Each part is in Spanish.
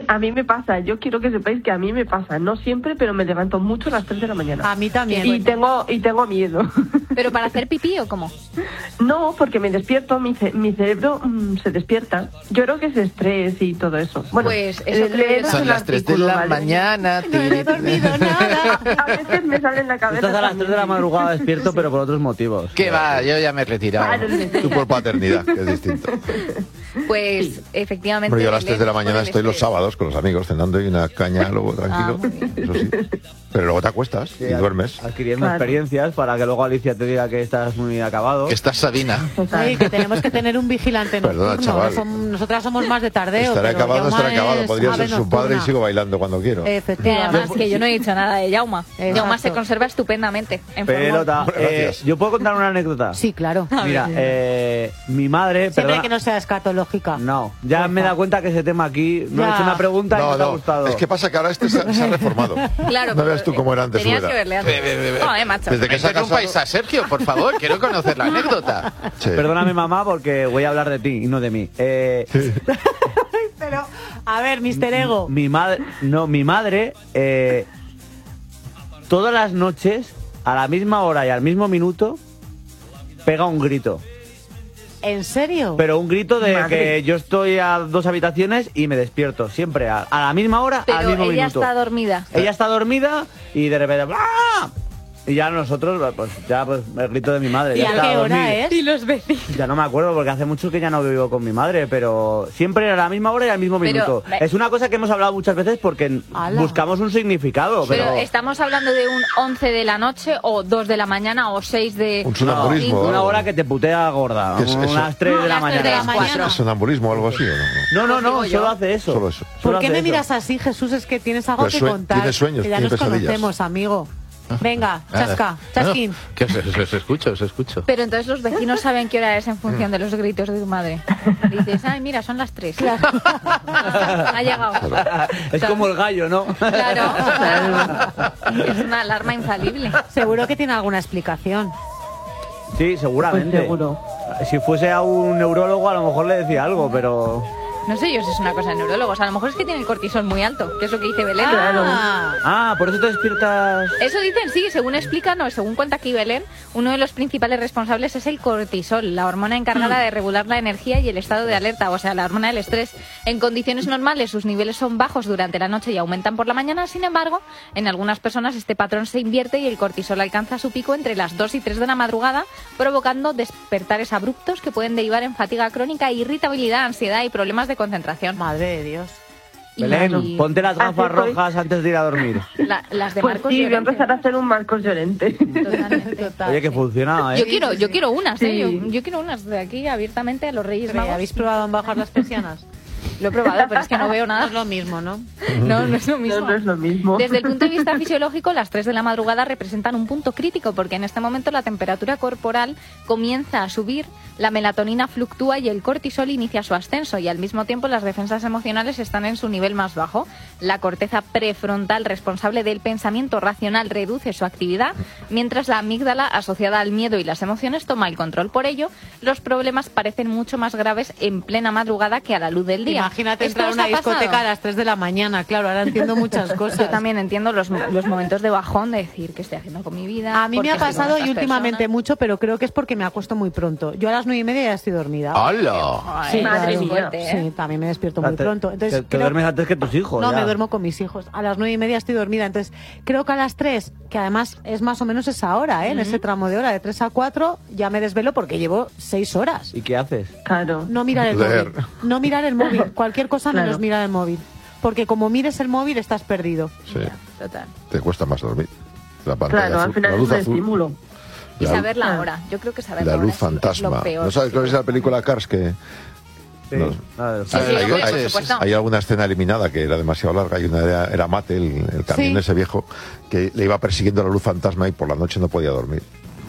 a mí me pasa. Yo quiero que sepáis que a mí me pasa. No siempre, pero me levanto mucho a las 3 de la mañana. A mí también. Y tengo miedo. ¿Pero para hacer pipí o cómo? No, porque me despierto, mi cerebro se despierta. Yo creo que es estrés y todo eso. Bueno, pues eso creo yo. Son las 3 de la mañana. No he dormido nada. A veces me sale en la cabeza. Estás a las 3 de la madrugada despierto, pero por otros motivos. ¿Qué va? Yo ya me he retirado. Tú por paternidad, que es distinto. Pues efectivamente. Pero yo a las 3 de la Belén, mañana por el estoy los estrés. sábados con los amigos cenando y una caña, luego tranquilo. muy bien. Eso sí. Pero luego te acuestas y duermes. Adquiriendo Claro. experiencias para que luego Alicia te diga que estás muy acabado. Que estás Sabina. Sí, que tenemos que tener un vigilante Perdona, nocturno. chaval. Nosotras somos más de tardeo. Estaré pero acabado, Jaume estaré acabado. es Podría ave ser su padre y nocturna. sigo bailando cuando quiero. Y Efectivamente. además que yo no he dicho nada de Jauma. Exacto. Jauma se conserva estupendamente. En forma. Pelota. Gracias. ¿Yo puedo contar una anécdota? Sí, claro. Mira, mi madre... Siempre perdona, que no sea escatológica. No, ya me he dado cuenta que ese tema aquí... No he Ya. hecho una pregunta y no te ha gustado. Es que pasa que ahora se ha reformado. Claro, No veas tú cómo era antes su tenías edad. que verle antes. No, macho. Desde que se ha Interrumpáis casado... a Sergio, por favor. Quiero conocer la anécdota. Sí. Perdóname, mamá, porque voy a hablar de ti y no de mí. Pero, a ver, Mr. Ego. Mi madre, todas las noches, a la misma hora y al mismo minuto, pega un grito. ¿En serio? Pero un grito de Madre. que yo estoy a 2 habitaciones y me despierto. Siempre, a la misma hora, Pero al mismo ella minuto. está dormida. Ella está dormida y de repente... ¡ah! Y ya nosotros, pues el grito de mi madre. ¿Y ya a está, qué hora dormir. es? Y los vecinos. Ya no me acuerdo porque hace mucho que ya no vivo con mi madre, pero siempre a la misma hora y al mismo Pero, minuto. Es una cosa que hemos hablado muchas veces porque ¡Hala! buscamos un significado, Pero estamos hablando de un 11 de la noche o 2 de la mañana o 6 de... Un sonambulismo. una hora que te putea gorda, ¿Qué es eso? unas 3 No, de la las 3 de la mañana. mañana. ¿Es sonambulismo o algo así o no? No, Digo yo. solo hace eso. Solo eso. ¿Por Solo qué hace me eso. miras así, Jesús? Es que tienes algo Pues que contar. tienes sueños, que ya tienes nos pesadillas. conocemos, amigo. Venga, chasca, chasquín. Que os escucho. Pero entonces los vecinos saben qué hora es en función de los gritos de tu madre. Dices, ay, mira, son las 3. Ha llegado. Es como el gallo, ¿no? Claro. Es una alarma infalible. Seguro que tiene alguna explicación. Sí, seguramente. Pues seguro. Si fuese a un neurólogo a lo mejor le decía algo, pero... No sé yo si es una cosa de neurólogos. A lo mejor es que tiene el cortisol muy alto, que es lo que dice Belén. Ah, por eso te despiertas... Eso dicen, sí, según explican, o según cuenta aquí Belén, uno de los principales responsables es el cortisol, la hormona encargada de regular la energía y el estado de alerta, o sea, la hormona del estrés. En condiciones normales sus niveles son bajos durante la noche y aumentan por la mañana, sin embargo, en algunas personas este patrón se invierte y el cortisol alcanza su pico entre las 2 y 3 de la madrugada, provocando despertares abruptos que pueden derivar en fatiga crónica, irritabilidad, ansiedad y problemas de concentración. Madre de Dios. Belén, Y ponte las gafas Así estoy. rojas antes de ir a dormir. las de Pues Marcos sí, voy a Llorente. empezar a hacer un Marcos Llorente. Totalmente. Total. Oye, que funciona, ¿eh? Yo quiero unas, Sí. Yo quiero unas de aquí abiertamente a los Reyes Pero, Magos. ¿habéis probado en bajar las persianas? Lo he probado, pero es que no veo No nada. es lo mismo, ¿no? No es lo mismo. No es lo mismo. Desde el punto de vista fisiológico, las 3 de la madrugada representan un punto crítico porque en este momento la temperatura corporal comienza a subir, la melatonina fluctúa y el cortisol inicia su ascenso y al mismo tiempo las defensas emocionales están en su nivel más bajo. La corteza prefrontal responsable del pensamiento racional reduce su actividad, mientras la amígdala asociada al miedo y las emociones toma el control. Por ello, los problemas parecen mucho más graves en plena madrugada que a la luz del día. Imagínate ¿Esto entrar a os una ha pasado? discoteca a las 3 de la mañana, claro, ahora entiendo muchas cosas. Yo también entiendo los momentos de bajón de decir qué estoy haciendo con mi vida. A mí por me qué ha estoy con pasado y estas últimamente personas. mucho, pero creo que es porque me acuesto muy pronto. Yo a las 9:30 ya estoy dormida. ¡Hala! Ay, Madre qué mía. fuerte, ¿eh? Sí, también me despierto O sea, muy pronto. Entonces, te duermes antes que tus hijos. No, ya. me duermo con mis hijos. A las 9:30 estoy dormida. Entonces, creo que a las 3, que además es más o menos esa hora, ¿eh? En ese tramo de hora, de 3 a 4, ya me desvelo porque llevo 6 horas. ¿Y qué haces? Claro. No mirar el Leer. móvil. No mirar el móvil. Cualquier cosa Claro. menos mirar el móvil. Porque como mires el móvil, estás perdido. Sí, Total. te cuesta más dormir. La pantalla Claro, al azul, final la es luz un azul, estímulo. Y La- saber la hora. Yo creo que saber la la hora luz es fantasma. lo peor. ¿No sabes cuál es la película Cars que...? Sí. No. Nada, Sí, sí, hay, hombre, hay- por supuesto. hay alguna escena eliminada que era demasiado larga y una era Mate, el camión Sí. ese viejo, que le iba persiguiendo la luz fantasma y por la noche no podía dormir.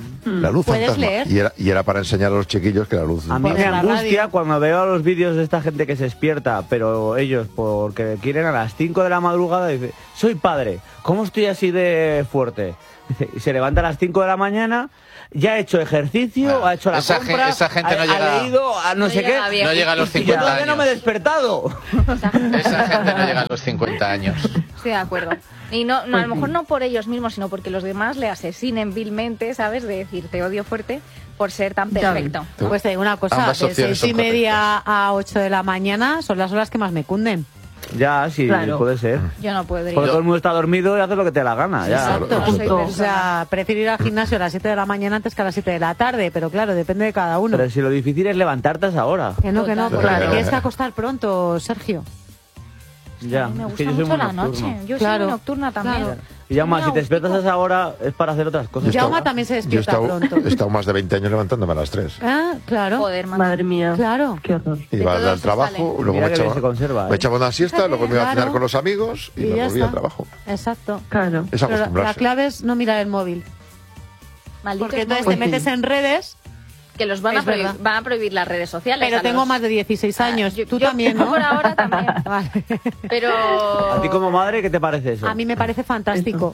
La luz ¿Puedes fantasma. leer? Y era para enseñar a los chiquillos que la luz... A mí me Por la angustia radio. cuando veo a los vídeos de esta gente que se despierta, pero ellos, porque quieren a las 5 de la madrugada, dicen, soy padre, ¿cómo estoy así de fuerte? Y se levanta a las 5 de la mañana, ya ha hecho ejercicio, ha hecho la compra, esa gente no ha llega, leído, no sé qué. bien. No llega a los Y yo 50 todavía años. no me he despertado. Esa gente no llega a los 50 años. Estoy de acuerdo. Y no, a lo mejor no por ellos mismos, sino porque los demás le asesinen vilmente, ¿sabes? De decir, te odio fuerte por ser tan Ya perfecto. Pues te digo una cosa, Ambas de opciones 6:30 son a 8 de la mañana son las horas que más me cunden. Ya, sí, Claro. puede ser. Yo no podría. Porque todo el mundo está dormido y hace lo que te da la gana. Ya. Exacto. no soy Justo. O sea, prefiero ir al gimnasio a las 7 de la mañana antes que a las 7 de la tarde, pero claro, depende de cada uno. Pero si lo difícil es levantarte a esa hora. Que no, Total. porque Claro. te tienes que acostar pronto, Sergio. Ya, A mí me es gusta que yo soy mucho muy la nocturno. noche. Yo Claro. soy muy nocturna también. Claro. Y ya más, Muy si te despiertas a gustico. esa hora es para hacer otras cosas. Yo Jaume estaba- también se Yo he despierta estado, pronto. he estado más de 20 años levantándome a las 3. Ah, claro. Joder, madre. Madre mía. Claro. Qué horror. Iba todo al se trabajo, sale. luego Mira me que bien se conserva, ¿eh? me echaba una siesta, luego me iba a cenar Claro. con los amigos y, Y me ya volvía al está. trabajo. Exacto. Claro. Es Pero la acostumbrarse. clave es no mirar el móvil. Malditos Porque entonces móviles. te metes en redes, Que los van Es verdad. van a prohibir las redes sociales. pero a tengo los- más de 16 años. yo- Tú yo también, ¿no? por ahora también. Vale. Pero ¿A ti como madre qué te parece eso? A mí me parece fantástico.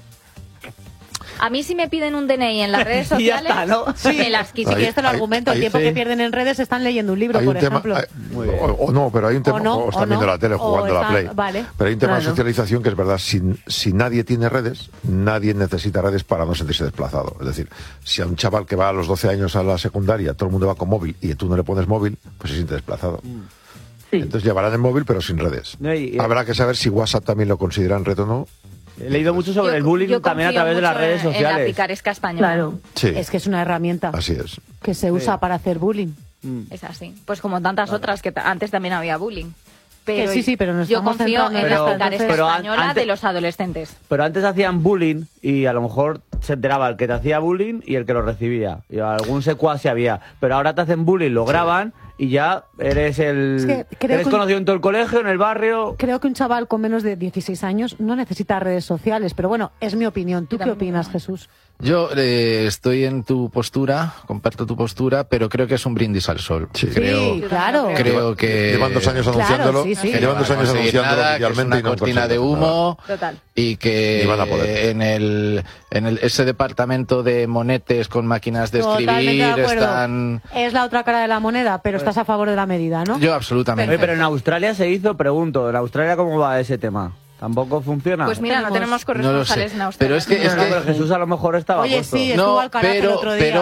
a mí si me piden un DNI en las redes Y ya sociales, está, ¿no? Sí, me las si quito. Ahí- quieres te lo ahí- argumento, el ahí- tiempo sí. que pierden en redes están leyendo un libro, Hay por un tema, ejemplo. Muy bien. o no, pero hay un tema, O no, o están o viendo no, la tele, o jugando a la están- Play. vale. Pero hay un tema de Claro. socialización que es verdad, si nadie tiene redes, nadie necesita redes para no sentirse desplazado. Es decir, si a un chaval que va a los 12 años a la secundaria, todo el mundo va con móvil y tú no le pones móvil, pues se siente desplazado. Sí. Entonces llevarán el móvil pero sin redes. No, y- Habrá que saber si WhatsApp también lo consideran red o no. He leído mucho sobre el bullying Yo también a confío través de las mucho redes En la sociales. picaresca española. Claro. Sí, Es que es una herramienta así es. que se usa para hacer bullying. Es así. Pues como tantas otras que antes también había bullying. Pero Que sí, pero nos yo estamos confío centrando en en la esto. picaresca Pero española antes- de los adolescentes. Pero antes hacían bullying y a lo mejor se enteraba el que te hacía bullying y el que lo recibía. Y algún secuaz había. Pero ahora te hacen bullying, lo graban y ya eres el... Es que creo eres que- conocido en todo el colegio, en el barrio. Creo que un chaval con menos de 16 años no necesita redes sociales, pero bueno, es mi opinión. ¿Tú Yo qué tampoco. opinas, Jesús? Yo estoy en tu postura, comparto tu postura, pero creo que es un brindis al sol. Sí. Creo, Sí, claro. creo que Llevan 2 años Claro, anunciándolo. sí, sí. que Llevan 2 no van a años conseguir anunciándolo nada, que es oficialmente una y no han cortina de conseguido nada. humo. Total. Y que Ni van a poder. en ese departamento de monetes con máquinas de Totalmente escribir de acuerdo. están... Es la otra cara de la moneda, pero estás a favor de la medida, ¿no? Yo absolutamente. Oye, pero en Australia se hizo, pregunto, ¿en Australia cómo va ese tema? ¿Tampoco funciona? Pues mira, no tenemos No lo corresponsales sé. en Australia. Pero es que... No, pero Jesús a lo mejor estaba Oye, puesto. sí, estuvo al Alcaraz el otro día.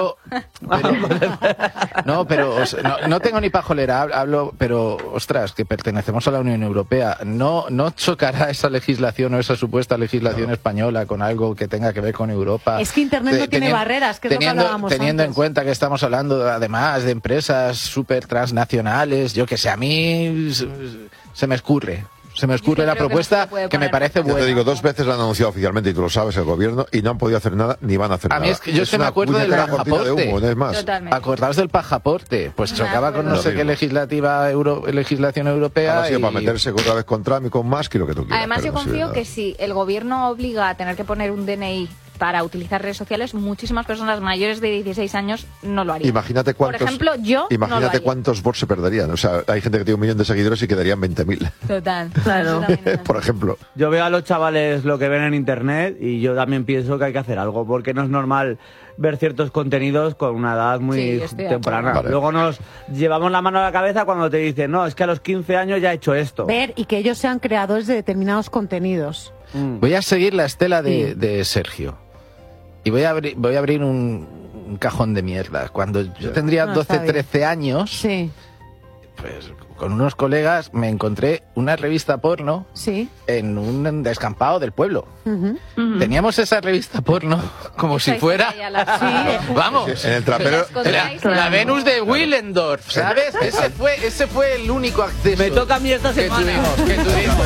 No, pero no tengo ni pajolera, hablo, pero ostras, que pertenecemos a la Unión Europea. No chocará esa legislación o esa supuesta legislación española con algo que tenga que ver con Europa. Es que Internet no tiene barreras, que es lo que hablábamos teniendo en antes. cuenta que estamos hablando además de empresas súper transnacionales, yo que sé, a mí se me escurre. Se me escurre Yo la creo que propuesta no se puede que me poner. parece Yo buena. te digo, 2 veces lo han anunciado oficialmente y tú lo sabes, el gobierno, y no han podido hacer nada ni van a hacer A nada. mí es que yo me una acuerdo del puñetera cortina de pasaporte. humo, no es más. Totalmente. Acordaos del pasaporte, pues Me chocaba con no acuerdo. sé qué legislación europea. Ahora ha sido y- para meterse otra vez con Trump y con Musk y lo que tú quieras. Además, pero yo no sirve confío nada. que si el gobierno obliga a tener que poner un DNI para utilizar redes sociales, muchísimas personas mayores de 16 años no lo harían. Imagínate cuántos, Por ejemplo, yo no lo imagínate haría. cuántos bots se perderían. O sea, hay gente que tiene 1 millón de seguidores y quedarían 20.000, Total. Claro. Yo también. por ejemplo. Yo veo a los chavales lo que ven en internet y yo también pienso que hay que hacer algo, porque no es normal ver ciertos contenidos con una edad Sí, muy estoy de temprana. acuerdo. Vale. Luego nos llevamos la mano a la cabeza cuando te dicen, no, es que a los 15 años ya he hecho esto. Ver y que ellos sean creadores de determinados contenidos. Voy a seguir la estela de Sergio. Y voy a abrir un cajón de mierda. Cuando yo tendría No, 12, está bien. 13 años, Sí, pues con unos colegas me encontré una revista porno sí. en un descampado del pueblo. Ujú. Teníamos esa revista porno como si Esa fuera... historia ya la- Sí, Vamos. En el trapero, Las contáis, La claro. Venus de Willendorf, ¿sabes? Ese fue el único acceso Me toca a mí esta que semana. tuvimos.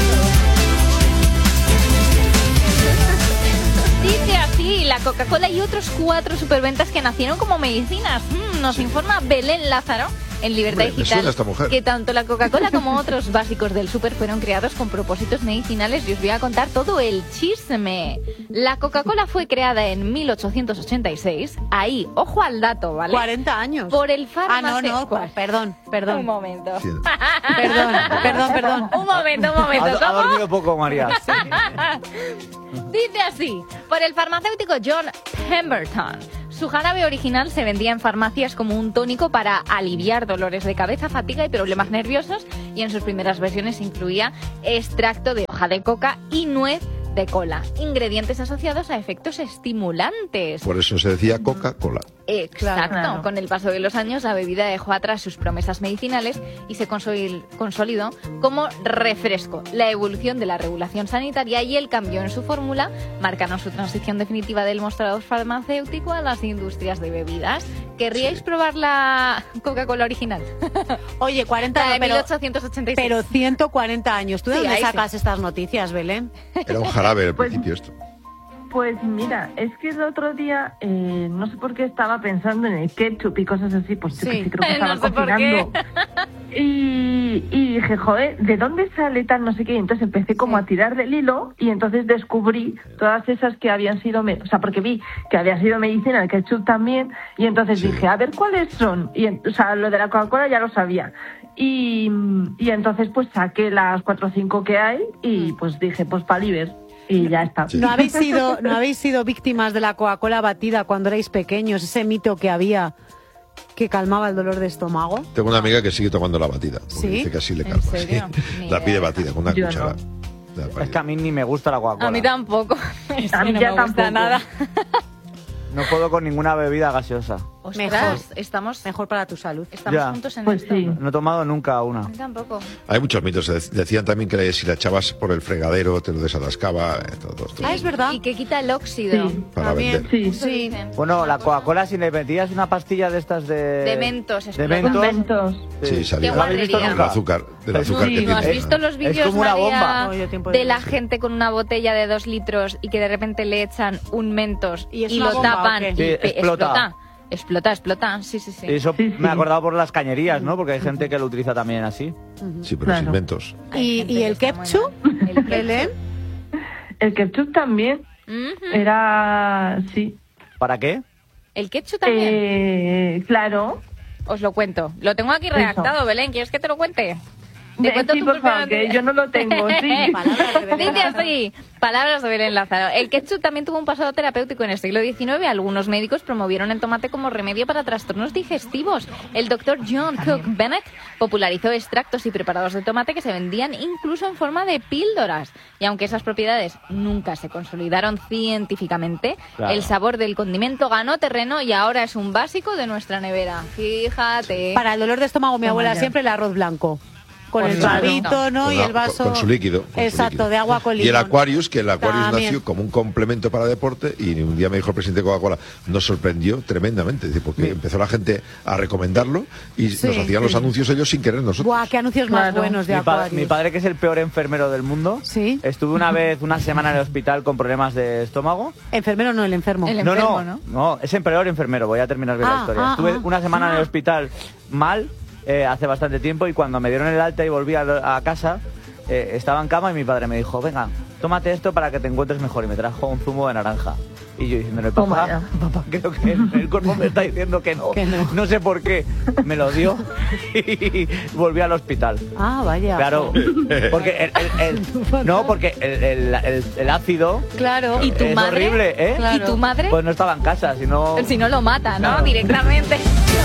Dice así, la Coca-Cola y otros 4 superventas que nacieron como medicinas. Nos informa Belén Lázaro en Libertad Hombre, me Digital suena esta mujer. que tanto la Coca-Cola como otros básicos del súper fueron creados con propósitos medicinales y os voy a contar todo el chisme. La Coca-Cola fue creada en 1886. Ahí, ojo al dato, ¿vale? 40 años. Por el no, perdón. Un momento. Sí. Perdón. Un momento. Ha ¿Cómo? dormido poco, María. Dice así, por el farmacéutico John Pemberton. Su jarabe original se vendía en farmacias como un tónico para aliviar dolores de cabeza, fatiga y problemas nerviosos, y en sus primeras versiones incluía extracto de hoja de coca y nuez de cola, ingredientes asociados a efectos estimulantes. Por eso se decía Coca-Cola. Exacto. Claro. Con el paso de los años, la bebida dejó atrás sus promesas medicinales y se consolidó como refresco. La evolución de la regulación sanitaria y el cambio en su fórmula marcaron su transición definitiva del mostrador farmacéutico a las industrias de bebidas. ¿Querríais probar la Coca-Cola original? Oye, 40 La de años, 1886. pero 140 años. ¿Tú de Sí, dónde ahí sacas estas noticias, Belén? Era un jarabe al Pues- principio esto. Pues mira, es que el otro día, no sé por qué estaba pensando en el ketchup y cosas así, pues yo Sí. que sí, creo que No estaba sé por cocinando. Y dije, joder, ¿de dónde sale tal no sé qué? Y entonces empecé como a tirar del hilo y entonces descubrí todas esas que habían sido, o sea, porque vi que había sido medicina el ketchup también, y entonces dije, a ver cuáles son. Y, o sea, lo de la Coca-Cola ya lo sabía. Y entonces pues saqué las 4 o 5 que hay y pues dije, pues paliver. Y ya está. Sí. ¿No habéis sido víctimas de la Coca-Cola batida cuando erais pequeños? Ese mito que había que calmaba el dolor de estómago. Tengo una amiga que sigue tomando la batida. Porque ¿Sí? dice que así le ¿En calma. serio? Sí. Ni La idea. pide batida con una Yo cuchara. no. Es que a mí ni me gusta la Coca-Cola. A mí tampoco. Es A que mí no ya me gusta tampoco. nada. No puedo con ninguna bebida gaseosa. Ostras, estamos Mejor para tu salud. Ya. juntos en Pues esto. sí. No he tomado nunca una. A mí tampoco. Hay muchos mitos. Decían también que si la echabas por el fregadero te lo desatascaba. Todo esto. Ah, es verdad. Y que quita el óxido. Sí. Para También. vender. Sí. Eso Sí. dicen. Bueno, la Coca-Cola, si le metías una pastilla de estas de... De mentos, De explota. mentos. Mentos. Sí, salía. Qué ¿No habéis visto guarrería. Del nunca? azúcar, del azúcar Sí. que ¿No ¿No has tiene. visto los Es vídeos, como una María, bomba. No, yo tiempo de de la ver, sí. gente con una botella de 2 litros y que de repente le echan un mentos ¿Y es y una lo bomba o tapan qué? y Sí, explota. Explota. Sí. Eso Sí, sí. me acordaba por las cañerías, ¿no? Porque hay gente que lo utiliza también así. Sí, pero Claro. sin mentos. Hay gente ¿Y que el está muy ketchup? mal. El Belén. El ketchup también Ujú. era, sí. ¿Para qué? El ketchup también. Claro. Os lo cuento. Lo tengo aquí redactado, Belén. ¿Quieres que te lo cuente? Te cuento Sí, tu por favor, propia que yo no lo tengo, sí. Palabras de Belén Dice Lázaro. así, palabras de Belén Lázaro. El ketchup también tuvo un pasado terapéutico en el siglo XIX. Algunos médicos promovieron el tomate como remedio para trastornos digestivos. El doctor John Cook Bennett popularizó extractos y preparados de tomate que se vendían incluso en forma de píldoras. Y aunque esas propiedades nunca se consolidaron científicamente, Claro. el sabor del condimento ganó terreno y ahora es un básico de nuestra nevera. Fíjate. Para el dolor de estómago, mi Toma abuela ya. siempre el arroz blanco. Con el Claro. chorrito, ¿no? Con Y la- el vaso. con su líquido. con su Exacto, líquido. de agua con Y el limón. Aquarius, que el Aquarius También. nació como un complemento para deporte, y un día me dijo el presidente de Coca-Cola, nos sorprendió tremendamente, dice, porque empezó la gente a recomendarlo y Sí, nos hacían los sí. anuncios ellos sin querer nosotros. Buah, qué anuncios más Claro. buenos de Mi Aquarius. padre, que es el peor enfermero del mundo, Sí. estuve una vez, una semana en el hospital con problemas de estómago. Enfermero no, el enfermo. El enfermo, ¿no? No, es el peor enfermero, voy a terminar bien la historia. Estuve una semana en el hospital mal, hace bastante tiempo, y cuando me dieron el alta y volví a casa, estaba en cama y mi padre me dijo, venga, tómate esto para que te encuentres mejor, y me trajo un zumo de naranja. Y yo diciéndole, Toma papá, ya. papá, creo que el cuerpo me está diciendo que no. Que no. No sé por qué. Me lo dio y volví al hospital. Ah, vaya. Claro, porque el ácido Claro. ¿Y tu es madre? horrible, ¿eh? Claro. ¿Y tu madre? Pues no estaba en casa, sino... Si no lo mata, ¿no? Claro. Directamente.